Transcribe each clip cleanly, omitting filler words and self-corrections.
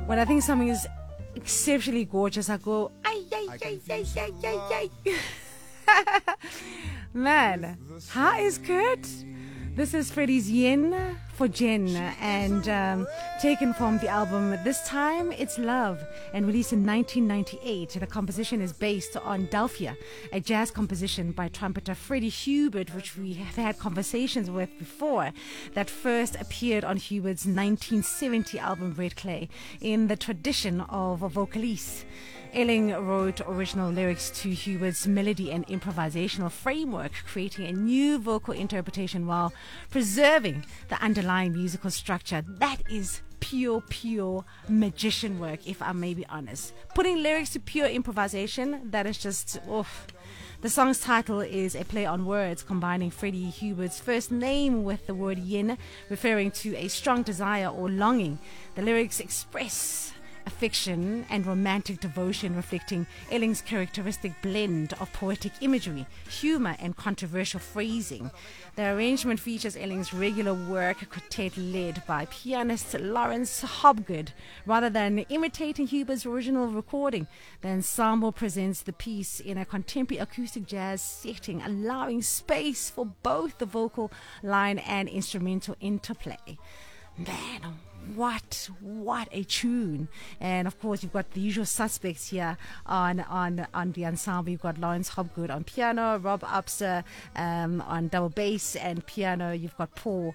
When I think something is exceptionally gorgeous, I go, ay, ay, ay, ay, ay, ay, ay. Man, how is Kurt? This is Freddie's Yen for Jen, and taken from the album This Time It's Love, and released in 1998. The composition is based on Delphia, a jazz composition by trumpeter Freddie Hubert, which we have had conversations with before, that first appeared on Hubert's 1970 album Red Clay, in the tradition of a vocalist. Elling wrote original lyrics to Hubert's melody and improvisational framework, creating a new vocal interpretation while preserving the underlying musical structure. That is pure magician work, if I may be honest. Putting lyrics to pure improvisation, that is just oof. The song's title is a play on words, combining Freddie Hubert's first name with the word yin, referring to a strong desire or longing. The lyrics express affection and romantic devotion, reflecting Elling's characteristic blend of poetic imagery, humor, and controversial phrasing. The arrangement features Elling's regular work quartet led by pianist Lawrence Hobgood. Rather than imitating Hubert's original recording, the ensemble presents the piece in a contemporary acoustic jazz setting, allowing space for both the vocal line and instrumental interplay. Man, what a tune. And of course you've got the usual suspects here on the ensemble. You've got Lawrence Hobgood on piano, Rob Upster on double bass and piano. You've got Paul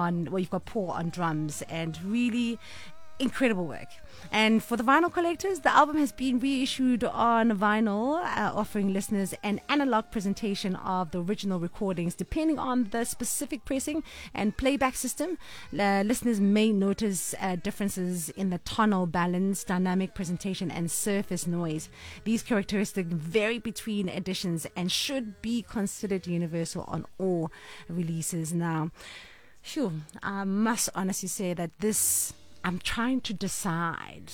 on drums, and really incredible work. And for the vinyl collectors, the album has been reissued on vinyl, offering listeners an analog presentation of the original recordings. Depending on the specific pressing and playback system, listeners may notice differences in the tonal balance, dynamic presentation, and surface noise. These characteristics vary between editions and should be considered universal on all releases. Now, I must honestly say that I'm trying to decide.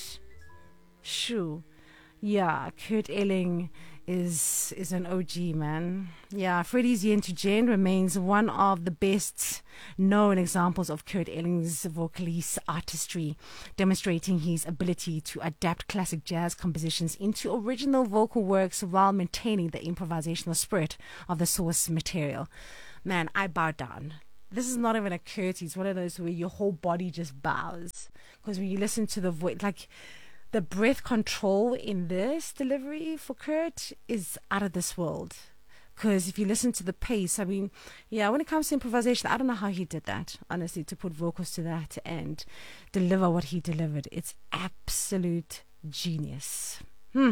Kurt Elling is an OG, man. Freddie's Yen to Jen remains one of the best known examples of Kurt Elling's vocalist artistry, demonstrating his ability to adapt classic jazz compositions into original vocal works while maintaining the improvisational spirit of the source material. Man, I bow down. This is not even a curtsy. It's one of those where your whole body just bows. Because when you listen to the voice, like the breath control in this delivery for Kurt is out of this world. Because if you listen to the pace, I mean, when it comes to improvisation, I don't know how he did that, honestly, to put vocals to that and deliver what he delivered. It's absolute genius.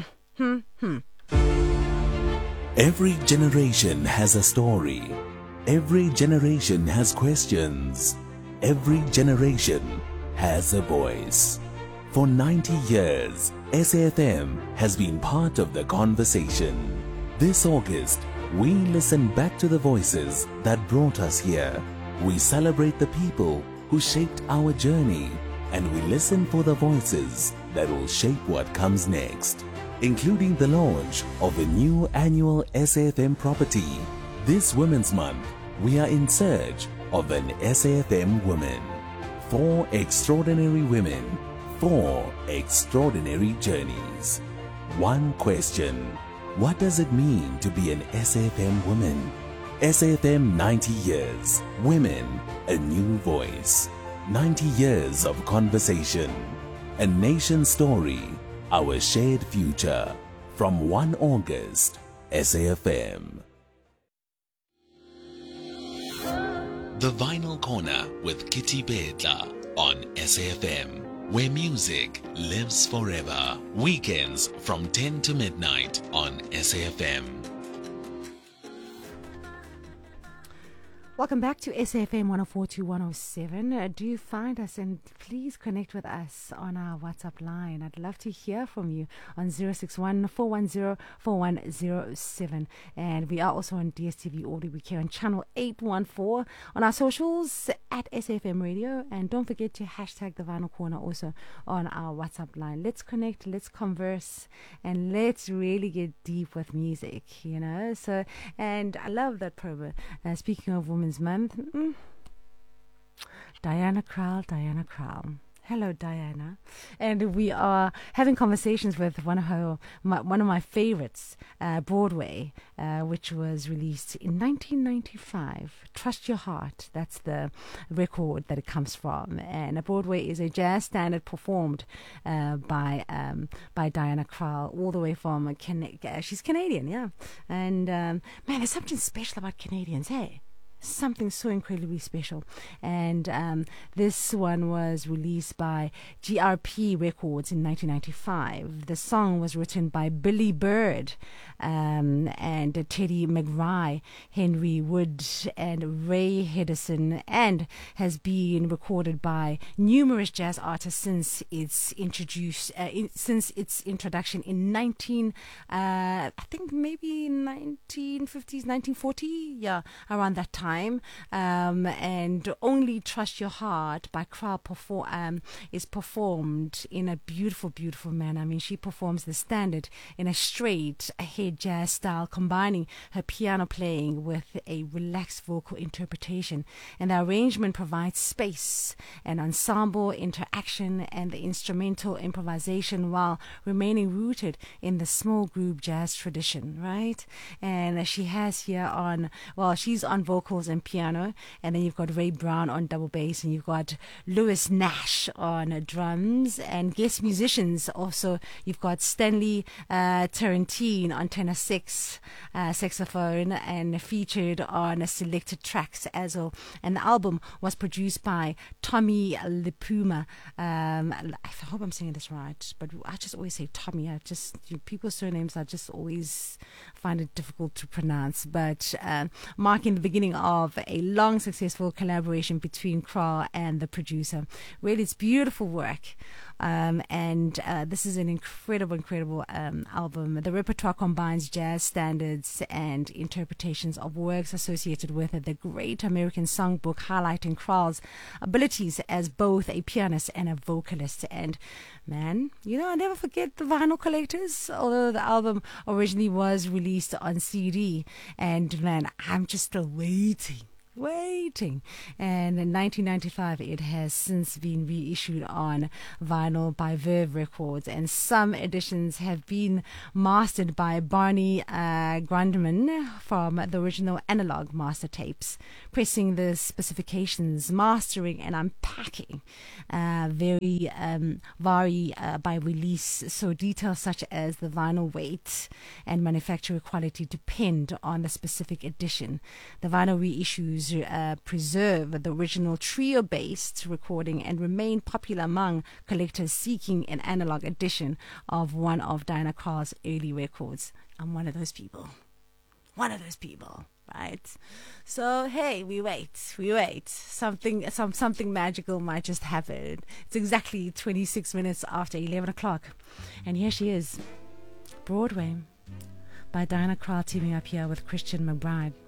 Every generation has a story. Every generation has questions. Every generation has a voice. For 90 years, SAFM has been part of the conversation. This August, we listen back to the voices that brought us here. We celebrate the people who shaped our journey, and we listen for the voices that will shape what comes next, including the launch of a new annual SAFM property. This Women's Month, we are in search of an SAFM woman. 4 extraordinary women, 4 extraordinary journeys. One question: what does it mean to be an SAFM woman? SAFM 90 years. Women, a new voice. 90 years of conversation. A nation story, our shared future. From 1 August, SAFM. The Vinyl Corner with Kitty Bedla on SAFM, where music lives forever. Weekends from 10 to midnight on SAFM. Welcome back to SAFM 104.107. Do find us and please connect with us on our WhatsApp line. I'd love to hear from you on 061-410-4107. And we are also on DSTV Audio. We care on channel 814, on our socials at SAFM Radio. And don't forget to hashtag the Vinyl Corner also on our WhatsApp line. Let's connect, let's converse, and let's really get deep with music, you know. So, and I love that promo. Speaking of Women's Month, Diana Krall, Hello, Diana. And we are having conversations with one of my favorites, Broadway, which was released in 1995. Trust Your Heart. That's the record that it comes from. And Broadway is a jazz standard performed by Diana Krall, all the way from she's Canadian, yeah. And man, there's something special about Canadians, hey? Something so incredibly special. And this one was released by GRP Records in 1995. The song was written by Billy Bird and Teddy McRae, Henry Wood, and Ray Hedison, and has been recorded by numerous jazz artists since its introduction in I think maybe 1950s, 1940, yeah, around that time. And Only Trust Your Heart by Krall is performed in a beautiful, beautiful manner. I mean, she performs the standard in a straight ahead jazz style, combining her piano playing with a relaxed vocal interpretation. And the arrangement provides space and ensemble interaction and the instrumental improvisation while remaining rooted in the small group jazz tradition, right? And she has here she's on vocals and piano, and then you've got Ray Brown on double bass, and you've got Lewis Nash on drums, and guest musicians also. You've got Stanley Tarantine on tenor saxophone, and featured on selected tracks as well. And the album was produced by Tommy Lipuma. I hope I'm saying this right, but I just always say Tommy. People's surnames I just always find it difficult to pronounce, but marking the beginning of a long, successful collaboration between Krall and the producer. Really, it's beautiful work. This is an incredible album. The repertoire combines jazz standards and interpretations of works associated with it. The Great American Songbook, highlighting Krall's abilities as both a pianist and a vocalist. And man, I never forget the vinyl collectors, although the album originally was released on CD. And man, I'm just still waiting. And in 1995 it has since been reissued on vinyl by Verve Records, and some editions have been mastered by Barney Grundman from the original analog master tapes. Pressing the specifications, mastering and unpacking vary by release, so details such as the vinyl weight and manufacturer quality depend on the specific edition. The vinyl reissues preserve the original trio-based recording and remain popular among collectors seeking an analog edition of one of Diana Krall's early records. I'm one of those people, right? So hey, we wait. Something magical might just happen. It's exactly 26 minutes after 11 o'clock, and here she is, Broadway by Diana Krall, teaming up here with Christian McBride.